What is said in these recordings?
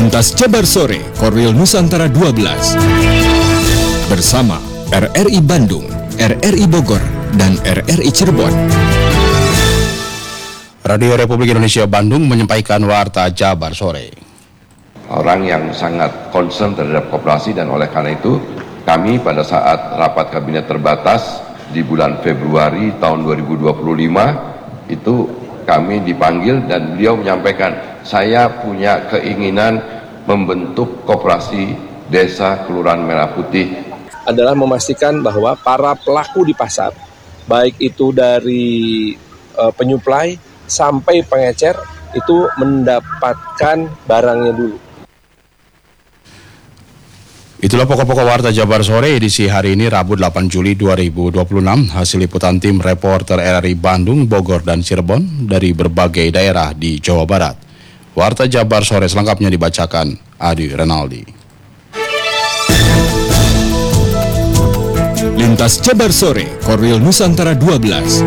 Lintas Jabar Sore, Korwil Nusantara 12. Bersama RRI Bandung, RRI Bogor, dan RRI Cirebon. Radio Republik Indonesia Bandung menyampaikan Warta Jabar Sore. Orang yang sangat concern terhadap koperasi, dan oleh karena itu kami pada saat rapat kabinet terbatas di bulan Februari tahun 2025 itu kami dipanggil dan beliau menyampaikan, saya punya keinginan membentuk koperasi desa Kelurahan Merah Putih. Adalah memastikan bahwa para pelaku di pasar, baik itu dari penyuplai sampai pengecer, itu mendapatkan barangnya dulu. Itulah pokok-pokok Warta Jabar Sore edisi hari ini Rabu 8 Juli 2026. Hasil liputan tim reporter RRI Bandung, Bogor, dan Cirebon dari berbagai daerah di Jawa Barat. Warta Jabar Sore selengkapnya dibacakan Adi Renaldi. Lintas Jabar Sore, Korwil Nusantara 12.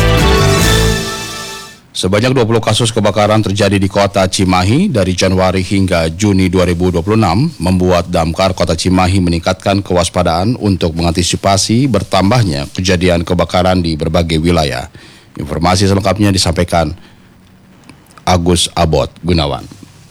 Sebanyak 20 kasus kebakaran terjadi di kota Cimahi dari Januari hingga Juni 2026, membuat Damkar Kota Cimahi meningkatkan kewaspadaan untuk mengantisipasi bertambahnya kejadian kebakaran di berbagai wilayah. Informasi selengkapnya disampaikan Agus Abot Gunawan.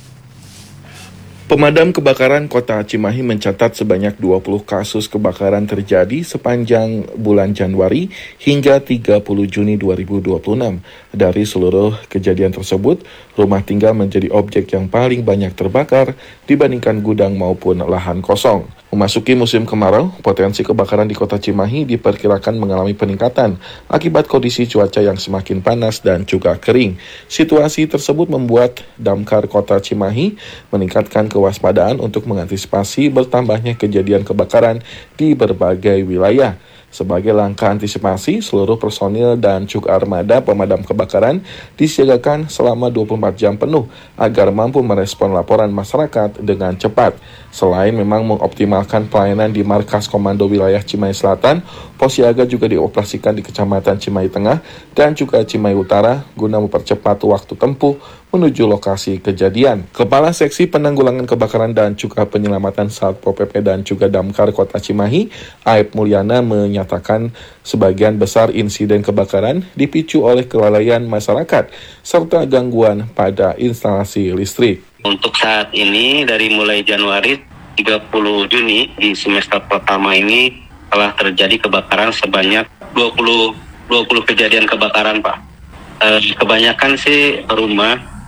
Pemadam kebakaran Kota Cimahi mencatat sebanyak 20 kasus kebakaran terjadi sepanjang bulan Januari hingga 30 Juni 2026. Dari seluruh kejadian tersebut, rumah tinggal menjadi objek yang paling banyak terbakar dibandingkan gudang maupun lahan kosong. Memasuki musim kemarau, potensi kebakaran di Kota Cimahi diperkirakan mengalami peningkatan akibat kondisi cuaca yang semakin panas dan juga kering. Situasi tersebut membuat Damkar Kota Cimahi meningkatkan kewaspadaan untuk mengantisipasi bertambahnya kejadian kebakaran di berbagai wilayah. Sebagai langkah antisipasi, seluruh personil dan juga armada pemadam kebakaran disiagakan selama 24 jam penuh agar mampu merespon laporan masyarakat dengan cepat. Selain memang mengoptimalkan pelayanan di markas komando wilayah Cimahi Selatan, pos siaga juga dioperasikan di Kecamatan Cimahi Tengah dan juga Cimahi Utara guna mempercepat waktu tempuh menuju lokasi kejadian. Kepala Seksi Penanggulangan Kebakaran dan juga Penyelamatan Satpol PP dan juga Damkar Kota Cimahi, Aib Mulyana, menyatakan sebagian besar insiden kebakaran dipicu oleh kelalaian masyarakat serta gangguan pada instalasi listrik. Untuk saat ini dari mulai Januari 30 Juni di semester pertama ini telah terjadi kebakaran sebanyak 20 kejadian kebakaran, Pak. Kebanyakan sih rumah,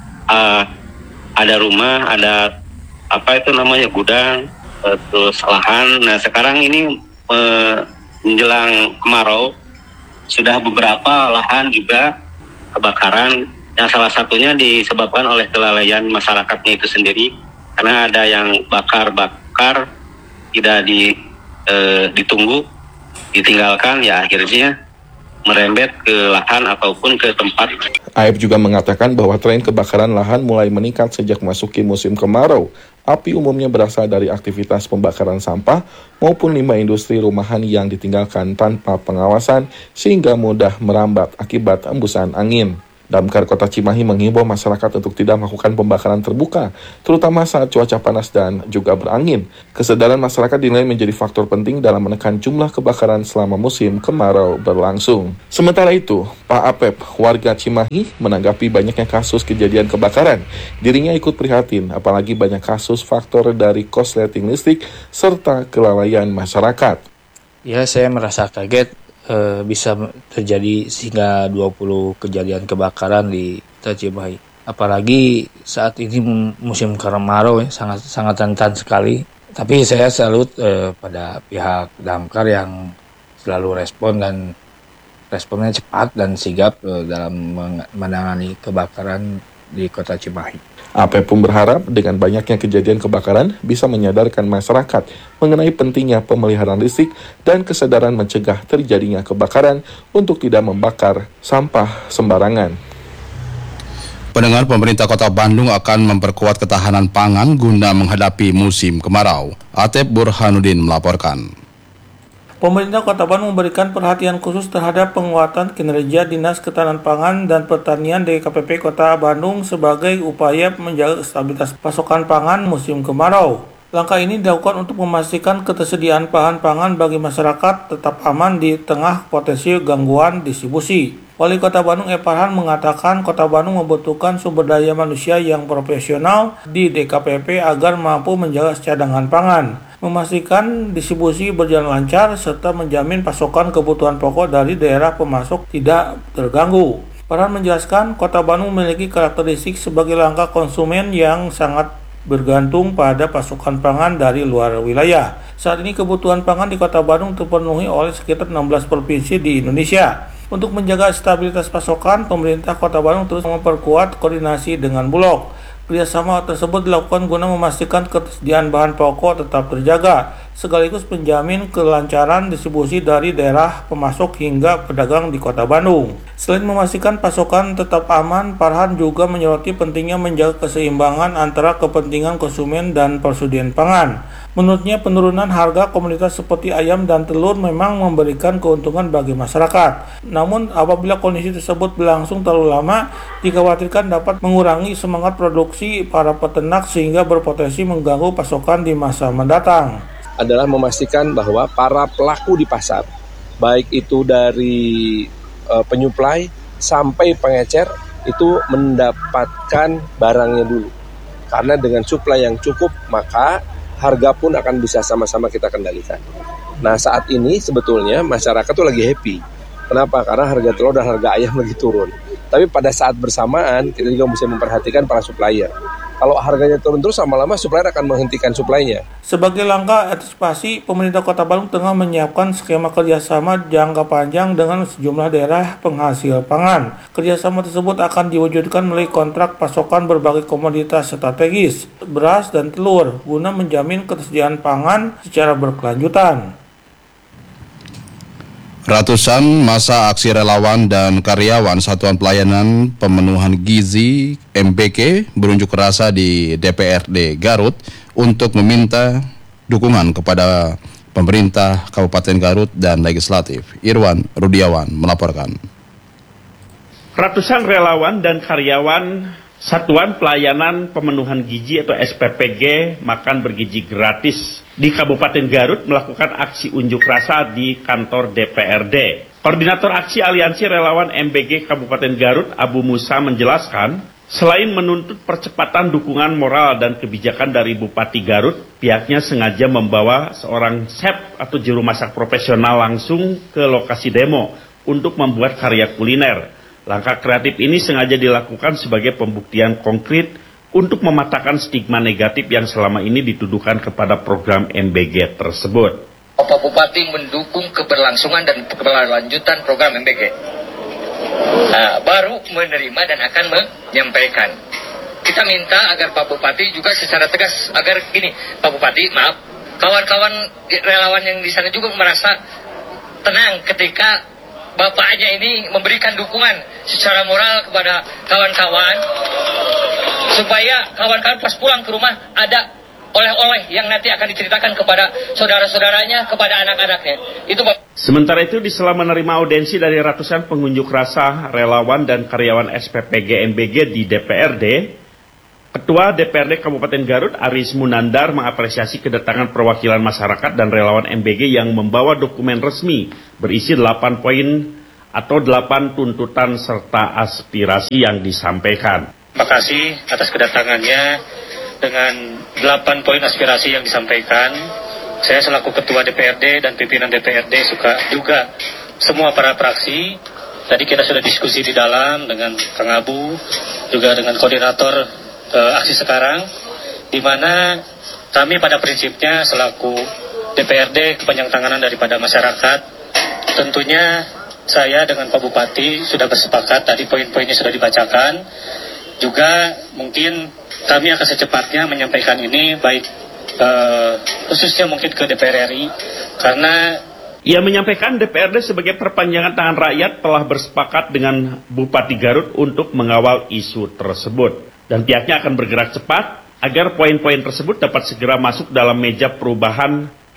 ada rumah, ada gudang, terus lahan. Nah sekarang ini menjelang kemarau sudah beberapa lahan juga kebakaran. Yang salah satunya disebabkan oleh kelalaian masyarakatnya itu sendiri, karena ada yang bakar tidak ditunggu, ditinggalkan, ya akhirnya merembet ke lahan ataupun ke tempat. Aib juga mengatakan bahwa tren kebakaran lahan mulai meningkat sejak memasuki musim kemarau. Api umumnya berasal dari aktivitas pembakaran sampah maupun limbah industri rumahan yang ditinggalkan tanpa pengawasan sehingga mudah merambat akibat embusan angin. Damkar Kota Cimahi menghimbau masyarakat untuk tidak melakukan pembakaran terbuka, terutama saat cuaca panas dan juga berangin. Kesadaran masyarakat dinilai menjadi faktor penting dalam menekan jumlah kebakaran selama musim kemarau berlangsung. Sementara itu, Pak Apep, warga Cimahi, menanggapi banyaknya kasus kejadian kebakaran. Dirinya ikut prihatin, apalagi banyak kasus faktor dari korsleting listrik serta kelalaian masyarakat. Ya, saya merasa kaget. Bisa terjadi hingga 20 kejadian kebakaran di Cimahi. Apalagi saat ini musim kemarau ya, sangat rentan sekali. Tapi saya salut pada pihak Damkar yang selalu respon dan responnya cepat dan sigap dalam menangani kebakaran di Kota Cimahi. AP pun berharap dengan banyaknya kejadian kebakaran bisa menyadarkan masyarakat mengenai pentingnya pemeliharaan listrik dan kesadaran mencegah terjadinya kebakaran untuk tidak membakar sampah sembarangan. Pendengar, pemerintah Kota Bandung akan memperkuat ketahanan pangan guna menghadapi musim kemarau. Atep Burhanuddin melaporkan. Pemerintah Kota Bandung memberikan perhatian khusus terhadap penguatan kinerja Dinas Ketahanan Pangan dan Pertanian DKPP Kota Bandung sebagai upaya menjaga stabilitas pasokan pangan musim kemarau. Langkah ini dilakukan untuk memastikan ketersediaan bahan pangan bagi masyarakat tetap aman di tengah potensi gangguan distribusi. Wali Kota Bandung Eparhan mengatakan Kota Bandung membutuhkan sumber daya manusia yang profesional di DKPP agar mampu menjaga cadangan pangan, memastikan distribusi berjalan lancar, serta menjamin pasokan kebutuhan pokok dari daerah pemasok tidak terganggu. Farhan menjelaskan Kota Bandung memiliki karakteristik sebagai langkah konsumen yang sangat bergantung pada pasokan pangan dari luar wilayah. Saat ini kebutuhan pangan di Kota Bandung terpenuhi oleh sekitar 16 provinsi di Indonesia. Untuk menjaga stabilitas pasokan, pemerintah Kota Bandung terus memperkuat koordinasi dengan Bulog. Kerjasama tersebut dilakukan guna memastikan ketersediaan bahan pokok tetap terjaga, sekaligus menjamin kelancaran distribusi dari daerah pemasok hingga pedagang di Kota Bandung. Selain memastikan pasokan tetap aman, Farhan juga menyoroti pentingnya menjaga keseimbangan antara kepentingan konsumen dan persediaan pangan. Menurutnya, penurunan harga komoditas seperti ayam dan telur memang memberikan keuntungan bagi masyarakat. Namun, apabila kondisi tersebut berlangsung terlalu lama, dikhawatirkan dapat mengurangi semangat produksi para peternak sehingga berpotensi mengganggu pasokan di masa mendatang. Adalah memastikan bahwa para pelaku di pasar, baik itu dari penyuplai sampai pengecer, itu mendapatkan barangnya dulu. Karena dengan suplai yang cukup, maka harga pun akan bisa sama-sama kita kendalikan. Nah, saat ini sebetulnya masyarakat tuh lagi happy. Kenapa? Karena harga telur dan harga ayam lagi turun. Tapi pada saat bersamaan, kita juga mesti memperhatikan para supplier. Kalau harganya turun terus, lama-lama supplier akan menghentikan suplainya. Sebagai langkah antisipasi, pemerintah Kota Bandung tengah menyiapkan skema kerjasama jangka panjang dengan sejumlah daerah penghasil pangan. Kerjasama tersebut akan diwujudkan melalui kontrak pasokan berbagai komoditas strategis, beras dan telur, guna menjamin ketersediaan pangan secara berkelanjutan. Ratusan masa aksi relawan dan karyawan Satuan Pelayanan Pemenuhan Gizi MBG berunjuk rasa di DPRD Garut untuk meminta dukungan kepada pemerintah Kabupaten Garut dan Legislatif. Irwan Rudiawan melaporkan. Ratusan relawan dan karyawan Satuan Pelayanan Pemenuhan Gizi atau SPPG Makan Bergizi Gratis di Kabupaten Garut melakukan aksi unjuk rasa di kantor DPRD. Koordinator Aksi Aliansi Relawan MBG Kabupaten Garut, Abu Musa, menjelaskan, selain menuntut percepatan dukungan moral dan kebijakan dari Bupati Garut, pihaknya sengaja membawa seorang chef atau juru masak profesional langsung ke lokasi demo untuk membuat karya kuliner. Langkah kreatif ini sengaja dilakukan sebagai pembuktian konkret untuk mematahkan stigma negatif yang selama ini dituduhkan kepada program MBG tersebut. Bapak Bupati mendukung keberlangsungan dan keberlanjutan program MBG. Baru menerima dan akan menyampaikan. Kita minta agar Pak Bupati juga secara tegas, agar gini, Pak Bupati, maaf, kawan-kawan relawan yang di sana juga merasa tenang ketika Bapaknya ini memberikan dukungan secara moral kepada kawan-kawan, supaya kawan-kawan pas pulang ke rumah ada oleh-oleh yang nanti akan diceritakan kepada saudara-saudaranya, kepada anak-anaknya. Itu Bapak. Sementara itu, di sela menerima audensi dari ratusan pengunjuk rasa, relawan dan karyawan SPPG MBG di DPRD, Ketua DPRD Kabupaten Garut Aris Munandar mengapresiasi kedatangan perwakilan masyarakat dan relawan MBG yang membawa dokumen resmi berisi 8 poin atau 8 tuntutan serta aspirasi yang disampaikan. Terima kasih atas kedatangannya dengan 8 poin aspirasi yang disampaikan. Saya selaku Ketua DPRD dan pimpinan DPRD juga semua para fraksi. Tadi kita sudah diskusi di dalam dengan Kang Abu, juga dengan koordinator aksi sekarang, di mana kami pada prinsipnya selaku DPRD kepanjang tanganan daripada masyarakat, tentunya saya dengan Pak Bupati sudah bersepakat, tadi poin-poinnya sudah dibacakan, juga mungkin kami akan secepatnya menyampaikan ini, baik khususnya mungkin ke DPR RI, karena ia menyampaikan DPRD sebagai perpanjangan tangan rakyat telah bersepakat dengan Bupati Garut untuk mengawal isu tersebut. Dan pihaknya akan bergerak cepat agar poin-poin tersebut dapat segera masuk dalam meja perubahan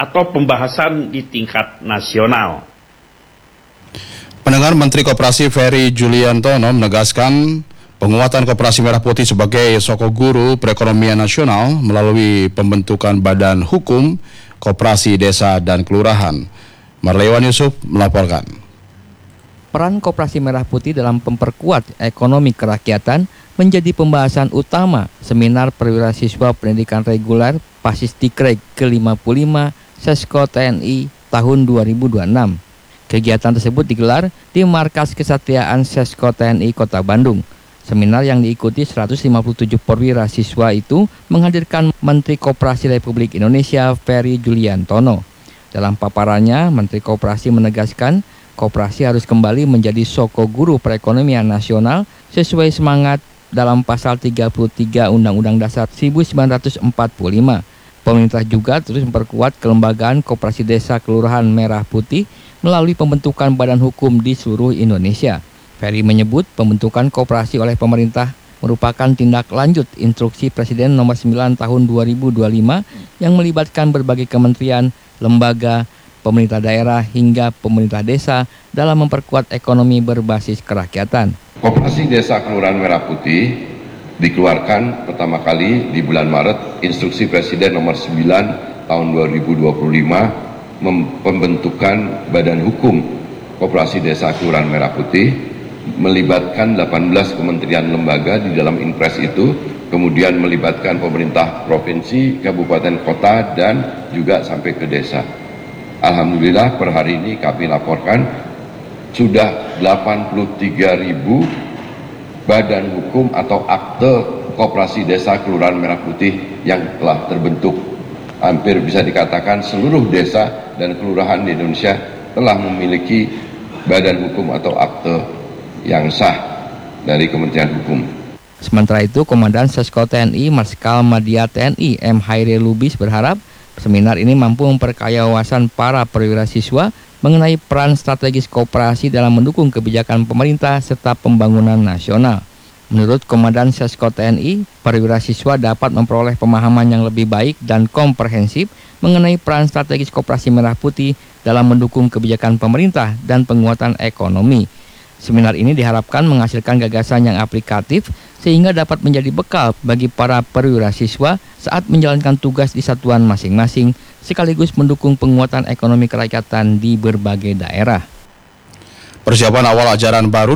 atau pembahasan di tingkat nasional. Pendengar, Menteri Koperasi Ferry Juliantono menegaskan penguatan Koperasi Merah Putih sebagai soko guru perekonomian nasional melalui pembentukan badan hukum koperasi desa dan kelurahan. Marlewan Yusuf melaporkan. Peran Koperasi Merah Putih dalam memperkuat ekonomi kerakyatan menjadi pembahasan utama Seminar Perwira Siswa Pendidikan Reguler Pasisdikred ke-55 Sesko TNI tahun 2026. Kegiatan tersebut digelar di Markas Kesatiaan Sesko TNI Kota Bandung. Seminar yang diikuti 157 perwira siswa itu menghadirkan Menteri Koperasi Republik Indonesia Ferry Juliantono. Dalam paparannya, Menteri Koperasi menegaskan koperasi harus kembali menjadi soko guru perekonomian nasional sesuai semangat dalam pasal 33 Undang-Undang Dasar 1945. Pemerintah juga terus memperkuat kelembagaan Koperasi Desa Kelurahan Merah Putih melalui pembentukan badan hukum di seluruh Indonesia. Ferry menyebut pembentukan koperasi oleh pemerintah merupakan tindak lanjut instruksi Presiden nomor 9 tahun 2025 yang melibatkan berbagai kementerian, lembaga, pemerintah daerah hingga pemerintah desa dalam memperkuat ekonomi berbasis kerakyatan. Koperasi Desa Kelurahan Merah Putih dikeluarkan pertama kali di bulan Maret Instruksi Presiden nomor 9 tahun 2025 pembentukan badan hukum Koperasi Desa Kelurahan Merah Putih melibatkan 18 kementerian lembaga di dalam Inpres itu, kemudian melibatkan pemerintah provinsi, kabupaten, kota, dan juga sampai ke desa. Alhamdulillah per hari ini kami laporkan sudah 83.000 badan hukum atau akte Koperasi Desa Kelurahan Merah Putih yang telah terbentuk. Hampir bisa dikatakan seluruh desa dan kelurahan di Indonesia telah memiliki badan hukum atau akte yang sah dari Kementerian Hukum. Sementara itu, Komandan Sesko TNI Marskal Madya TNI M. Hairil Lubis berharap seminar ini mampu memperkaya wawasan para perwira siswa mengenai peran strategis koperasi dalam mendukung kebijakan pemerintah serta pembangunan nasional. Menurut Komandan Sesko TNI, perwira siswa dapat memperoleh pemahaman yang lebih baik dan komprehensif mengenai peran strategis Koperasi Merah Putih dalam mendukung kebijakan pemerintah dan penguatan ekonomi. Seminar ini diharapkan menghasilkan gagasan yang aplikatif sehingga dapat menjadi bekal bagi para perwira siswa saat menjalankan tugas di satuan masing-masing, sekaligus mendukung penguatan ekonomi kerakyatan di berbagai daerah. Persiapan awal ajaran baru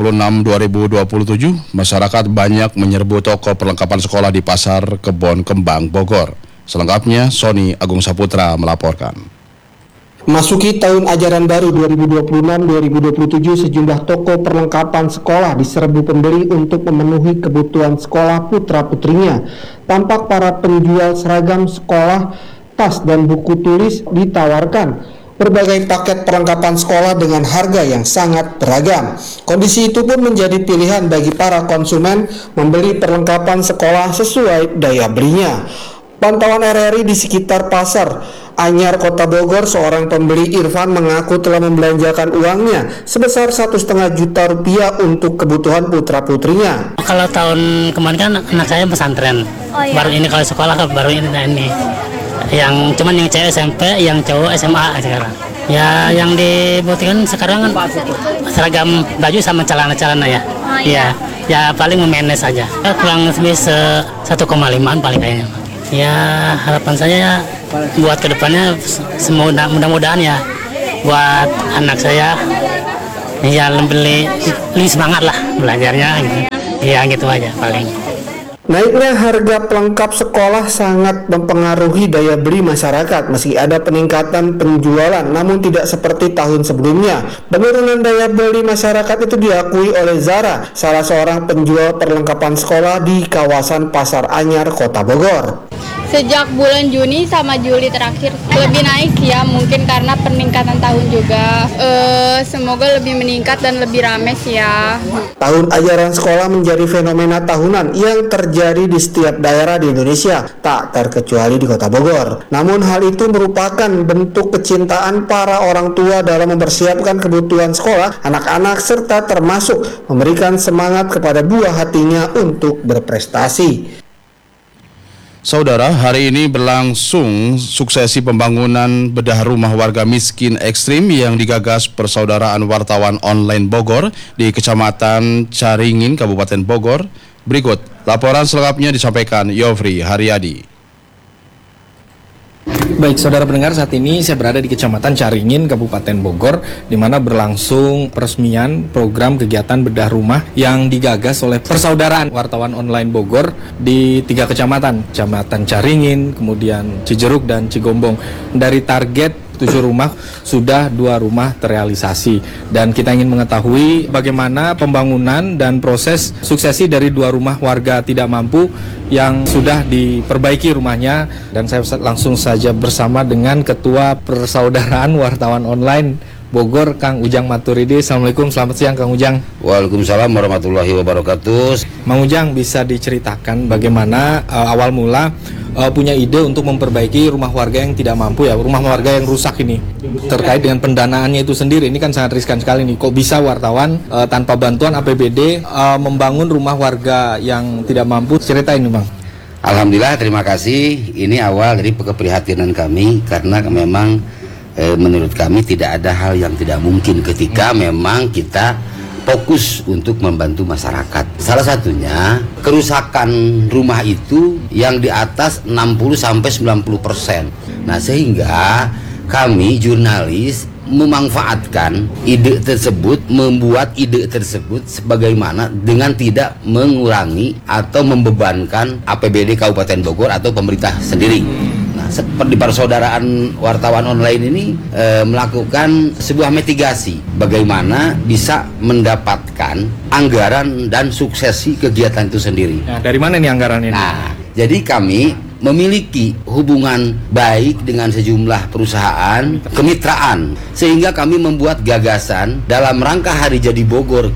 2026-2027, masyarakat banyak menyerbu toko perlengkapan sekolah di Pasar Kebon Kembang, Bogor. Selengkapnya, Sony Agung Saputra melaporkan. Memasuki tahun ajaran baru 2026-2027, sejumlah toko perlengkapan sekolah diserbu pembeli untuk memenuhi kebutuhan sekolah putra-putrinya. Tampak para penjual seragam sekolah, tas, dan buku tulis ditawarkan berbagai paket perlengkapan sekolah dengan harga yang sangat beragam. Kondisi itu pun menjadi pilihan bagi para konsumen membeli perlengkapan sekolah sesuai daya belinya. Pantauan RRI di sekitar Pasar Anyar, Kota Bogor, seorang pembeli Irfan mengaku telah membelanjakan uangnya sebesar 1,5 juta rupiah untuk kebutuhan putra-putrinya. Kalau tahun kemarin kan anak saya pesantren, baru ini kalau sekolah kan baru ini. Yang cuman yang cewek SMP, yang cowok SMA sekarang. Ya yang dibutuhkan sekarang kan seragam baju sama celana-celana ya. Ya paling memanage saja. Kurang lebih 1,5 paling kayaknya. Ya harapan saya buat kedepannya mudah-mudahan ya buat anak saya ya lebih semangat lah belajarnya gitu. Ya gitu aja paling. Naiknya harga pelengkap sekolah sangat mempengaruhi daya beli masyarakat. Meski ada peningkatan penjualan, namun tidak seperti tahun sebelumnya. Penurunan daya beli masyarakat itu diakui oleh Zara, salah seorang penjual perlengkapan sekolah di kawasan Pasar Anyar, Kota Bogor. Sejak bulan Juni sama Juli terakhir lebih naik ya, mungkin karena peningkatan tahun juga. Semoga lebih meningkat dan lebih ramai sih ya. Tahun ajaran sekolah menjadi fenomena tahunan yang terjadi di setiap daerah di Indonesia, tak terkecuali di Kota Bogor. Namun hal itu merupakan bentuk kecintaan para orang tua dalam mempersiapkan kebutuhan sekolah anak-anak serta termasuk memberikan semangat kepada buah hatinya untuk berprestasi. Saudara, hari ini berlangsung suksesi pembangunan bedah rumah warga miskin ekstrim yang digagas Persaudaraan Wartawan Online Bogor di Kecamatan Caringin, Kabupaten Bogor. Berikut laporan selengkapnya disampaikan Yofri Haryadi. Baik, saudara pendengar, saat ini saya berada di Kecamatan Caringin, Kabupaten Bogor, di mana berlangsung peresmian program kegiatan bedah rumah yang digagas oleh Persaudaraan Wartawan Online Bogor di 3 kecamatan, Kecamatan Caringin, kemudian Cijeruk dan Cigombong. Dari target 7 rumah, sudah 2 rumah terrealisasi. Dan kita ingin mengetahui bagaimana pembangunan dan proses suksesi dari 2 rumah warga tidak mampu yang sudah diperbaiki rumahnya. Dan saya langsung saja bersama dengan Ketua Persaudaraan Wartawan Online Bogor, Kang Ujang Maturidi. Assalamualaikum, selamat siang Kang Ujang. Waalaikumsalam warahmatullahi wabarakatuh. Mang Ujang, bisa diceritakan bagaimana awal mula punya ide untuk memperbaiki rumah warga yang tidak mampu, ya, rumah warga yang rusak ini, terkait dengan pendanaannya itu sendiri? Ini kan sangat riskan sekali nih. Kok bisa wartawan tanpa bantuan APBD membangun rumah warga yang tidak mampu? Ceritain nih, Bang. Alhamdulillah, terima kasih. Ini awal dari keprihatinan kami, karena memang menurut kami tidak ada hal yang tidak mungkin ketika memang kita fokus untuk membantu masyarakat. Salah satunya kerusakan rumah itu yang di atas 60-90%. Nah, sehingga kami jurnalis memanfaatkan ide tersebut, membuat ide tersebut sebagaimana dengan tidak mengurangi atau membebankan APBD Kabupaten Bogor atau pemerintah sendiri. Seperti Persaudaraan Wartawan Online ini melakukan sebuah mitigasi bagaimana bisa mendapatkan anggaran dan suksesi kegiatan itu sendiri. Nah, dari mana nih anggaran ini? Nah, jadi kami memiliki hubungan baik dengan sejumlah perusahaan kemitraan, sehingga kami membuat gagasan dalam rangka Hari Jadi Bogor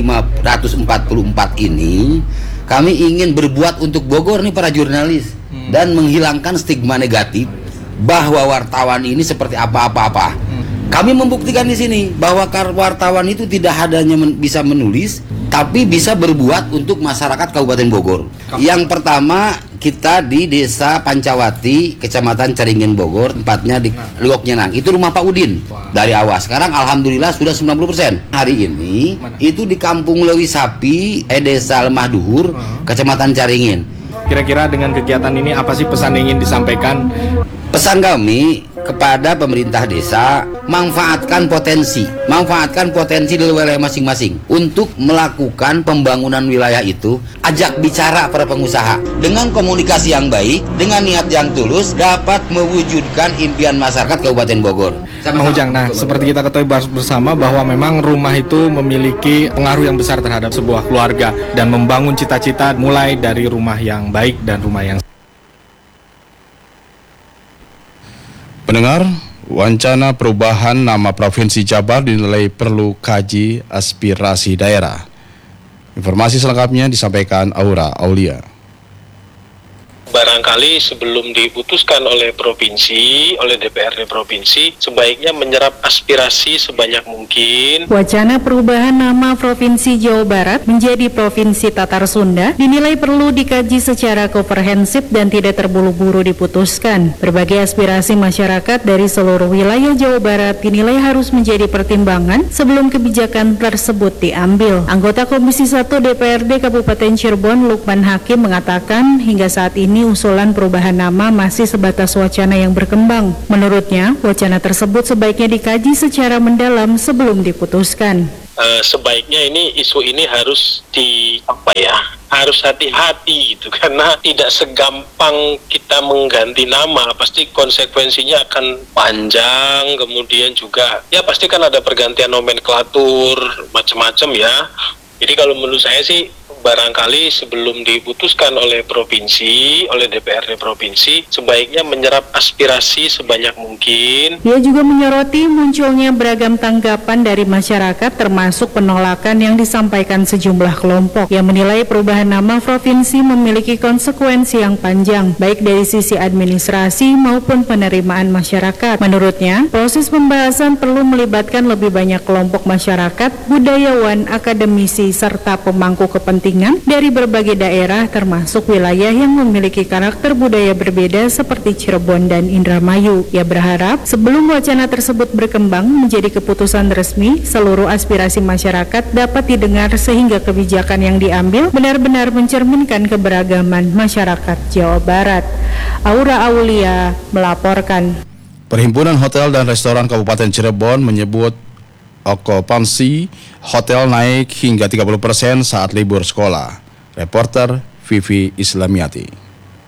ke-544 ini. Kami ingin berbuat untuk Bogor nih, para jurnalis, dan menghilangkan stigma negatif bahwa wartawan ini seperti apa-apa. Kami membuktikan di sini bahwa wartawan itu tidak hanya bisa menulis, tapi bisa berbuat untuk masyarakat Kabupaten Bogor. Yang pertama, kita di Desa Pancawati, Kecamatan Caringin Bogor, tempatnya di Liok Nyenang. Itu rumah Pak Udin dari awal. Sekarang alhamdulillah sudah 90%. Hari ini itu di Kampung Lewi Sapi, Desa Lemah Duhur, Kecamatan Caringin. Kira-kira dengan kegiatan ini apa sih pesan yang ingin disampaikan? Pesan kami kepada pemerintah desa, manfaatkan potensi di wilayah masing-masing untuk melakukan pembangunan wilayah itu. Ajak bicara para pengusaha dengan komunikasi yang baik, dengan niat yang tulus, dapat mewujudkan impian masyarakat Kabupaten Bogor. Mang Ujang, nah seperti kita ketahui bersama bahwa memang rumah itu memiliki pengaruh yang besar terhadap sebuah keluarga dan membangun cita-cita mulai dari rumah yang baik dan rumah yang. Pendengar, wacana perubahan nama Provinsi Jabar dinilai perlu kaji aspirasi daerah. Informasi selengkapnya disampaikan Aura Aulia. Barangkali sebelum diputuskan oleh provinsi, oleh DPRD provinsi, sebaiknya menyerap aspirasi sebanyak mungkin. Wacana perubahan nama Provinsi Jawa Barat menjadi Provinsi Tatar Sunda dinilai perlu dikaji secara komprehensif dan tidak terburu-buru diputuskan. Berbagai aspirasi masyarakat dari seluruh wilayah Jawa Barat dinilai harus menjadi pertimbangan sebelum kebijakan tersebut diambil. Anggota Komisi 1 DPRD Kabupaten Cirebon, Lukman Hakim, mengatakan hingga saat ini usulan perubahan nama masih sebatas wacana yang berkembang. Menurutnya, wacana tersebut sebaiknya dikaji secara mendalam sebelum diputuskan. Sebaiknya isu ini harus harus hati-hati gitu, karena tidak segampang kita mengganti nama, pasti konsekuensinya akan panjang, kemudian juga ya pasti kan ada pergantian nomenklatur macam-macam ya. Jadi kalau menurut saya sih barangkali sebelum diputuskan oleh provinsi, oleh DPRD provinsi, sebaiknya menyerap aspirasi sebanyak mungkin. Dia juga menyoroti munculnya beragam tanggapan dari masyarakat, termasuk penolakan yang disampaikan sejumlah kelompok yang menilai perubahan nama provinsi memiliki konsekuensi yang panjang, baik dari sisi administrasi maupun penerimaan masyarakat. Menurutnya, proses pembahasan perlu melibatkan lebih banyak kelompok masyarakat, budayawan, akademisi, serta pemangku kepentingan ringan dari berbagai daerah termasuk wilayah yang memiliki karakter budaya berbeda seperti Cirebon dan Indramayu. Ia berharap sebelum wacana tersebut berkembang menjadi keputusan resmi, seluruh aspirasi masyarakat dapat didengar sehingga kebijakan yang diambil benar-benar mencerminkan keberagaman masyarakat Jawa Barat. Aura Aulia melaporkan. Perhimpunan Hotel dan Restoran Kabupaten Cirebon menyebut okupansi hotel naik hingga 30% saat libur sekolah. Reporter Vivi Islamiati.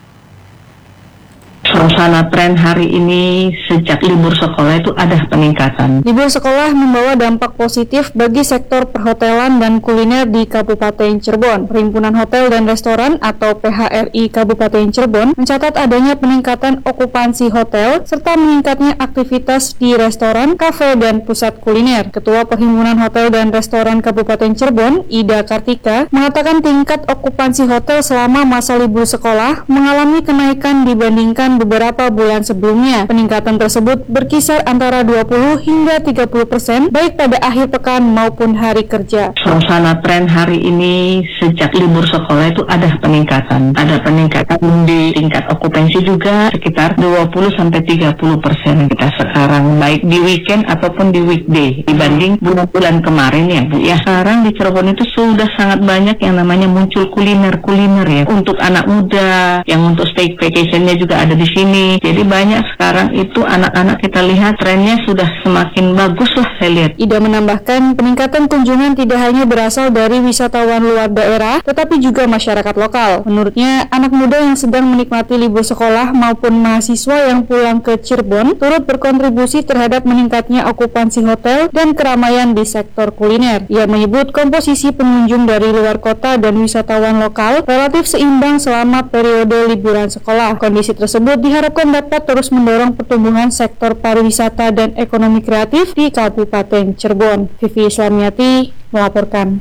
Suasana tren hari ini sejak libur sekolah itu ada peningkatan. Libur sekolah membawa dampak positif bagi sektor perhotelan dan kuliner di Kabupaten Cirebon. Perhimpunan Hotel dan Restoran atau PHRI Kabupaten Cirebon mencatat adanya peningkatan okupansi hotel serta meningkatnya aktivitas di restoran, kafe, dan pusat kuliner. Ketua Perhimpunan Hotel dan Restoran Kabupaten Cirebon, Ida Kartika, mengatakan tingkat okupansi hotel selama masa libur sekolah mengalami kenaikan dibandingkan beberapa bulan sebelumnya. Peningkatan tersebut berkisar antara 20 hingga 30% baik pada akhir pekan maupun hari kerja. Suasana tren hari ini sejak libur sekolah itu ada peningkatan. Ada peningkatan di tingkat okupansi juga sekitar 20-30% kita sekarang, baik di weekend ataupun di weekday dibanding bulan-bulan kemarin ya Bu ya. Sekarang di Cirebon itu sudah sangat banyak yang namanya muncul kuliner-kuliner ya. Untuk anak muda yang untuk stay vacationnya juga ada di sini. Jadi banyak sekarang itu anak-anak kita lihat trennya sudah semakin bagus lah saya lihat. Ida menambahkan peningkatan kunjungan tidak hanya berasal dari wisatawan luar daerah tetapi juga masyarakat lokal. Menurutnya anak muda yang sedang menikmati libur sekolah maupun mahasiswa yang pulang ke Cirebon turut berkontribusi terhadap meningkatnya okupansi hotel dan keramaian di sektor kuliner. Ia menyebut komposisi pengunjung dari luar kota dan wisatawan lokal relatif seimbang selama periode liburan sekolah. Kondisi tersebut diharapkan dapat terus mendorong pertumbuhan sektor pariwisata dan ekonomi kreatif di Kabupaten Cirebon. Vivi Islamiati melaporkan.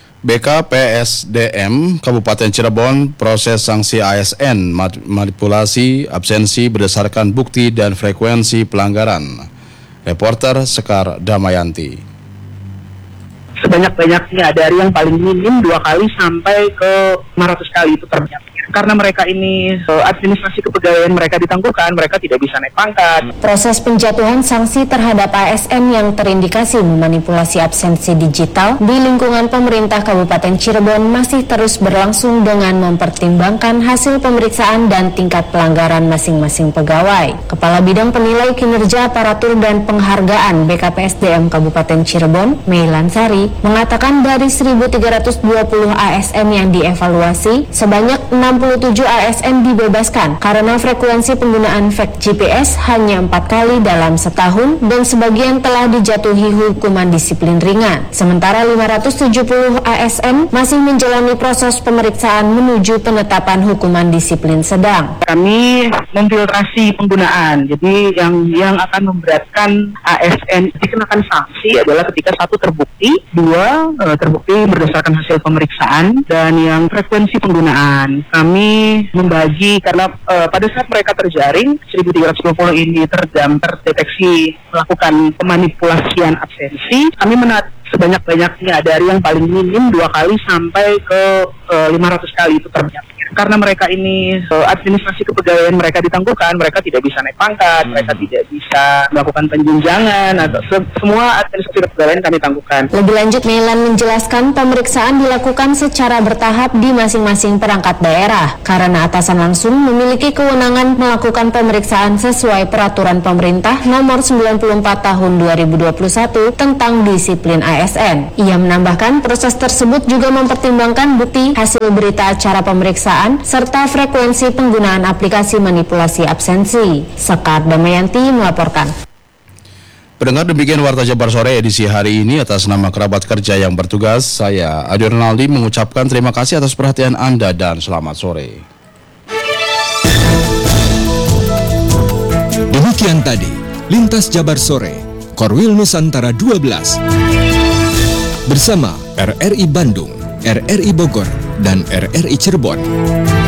BKPSDM Kabupaten Cirebon proses sanksi ASN manipulasi absensi berdasarkan bukti dan frekuensi pelanggaran. Reporter Sekar Damayanti. Sebanyak-banyaknya dari yang paling minim 2 kali sampai ke 500 kali itu terbanyak. Karena mereka ini administrasi kepegawaian mereka ditangguhkan, mereka tidak bisa naik pangkat. Proses penjatuhan sanksi terhadap ASN yang terindikasi memanipulasi absensi digital di lingkungan pemerintah Kabupaten Cirebon masih terus berlangsung dengan mempertimbangkan hasil pemeriksaan dan tingkat pelanggaran masing-masing pegawai. Kepala Bidang Penilai Kinerja Aparatur dan Penghargaan BKPSDM Kabupaten Cirebon, Meilan Sari, mengatakan dari 1.320 ASN yang dievaluasi, sebanyak 67 ASN dibebaskan karena frekuensi penggunaan fake GPS hanya 4 kali dalam setahun dan sebagian telah dijatuhi hukuman disiplin ringan. Sementara 570 ASN masih menjalani proses pemeriksaan menuju penetapan hukuman disiplin sedang. Kami memfiltrasi penggunaan, jadi yang akan memberatkan ASN dikenakan sanksi adalah ketika 1 terbukti, 2 terbukti berdasarkan hasil pemeriksaan, dan yang frekuensi penggunaan. Kami membagi karena pada saat mereka terjaring 1.320 ini terdeteksi melakukan pemanipulasian absensi, kami sebanyak-banyaknya dari yang paling minim 2 kali sampai ke 500 kali itu terbanyak. Karena mereka ini administrasi kepegawaian mereka ditangguhkan, mereka tidak bisa naik pangkat, mereka tidak bisa melakukan penjenjangan atau semua administrasi kepegawaian kami tangguhkan. Lebih lanjut, Meilan menjelaskan pemeriksaan dilakukan secara bertahap di masing-masing perangkat daerah karena atasan langsung memiliki kewenangan melakukan pemeriksaan sesuai peraturan pemerintah nomor 94 tahun 2021 tentang disiplin ASN. Ia menambahkan proses tersebut juga mempertimbangkan bukti hasil berita acara pemeriksaan serta frekuensi penggunaan aplikasi manipulasi absensi. Sekar Damayanti melaporkan. Pendengar, demikian Warta Jabar Sore edisi hari ini. Atas nama kerabat kerja yang bertugas, saya Adi Ronaldi mengucapkan terima kasih atas perhatian Anda dan selamat sore. Demikian tadi Lintas Jabar Sore Korwil Nusantara 12 bersama RRI Bandung, RRI Bogor, dan RRI Cirebon.